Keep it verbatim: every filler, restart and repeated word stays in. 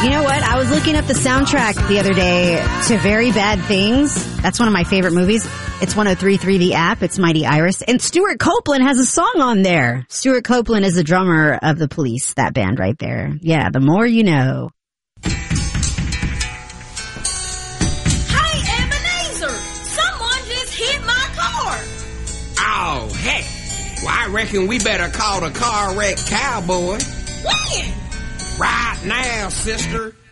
You know what? I was looking up the soundtrack the other day to Very Bad Things. That's one of my favorite movies. It's one oh three point three The App. It's Mighty Iris. And Stuart Copeland has a song on there. Stuart Copeland is the drummer of the Police, that band right there. Yeah, The More You Know. Hey, Ebenezer! Someone just hit my car! Oh, heck. Well, I reckon we better call the car wreck cowboy. When? Right now, sister.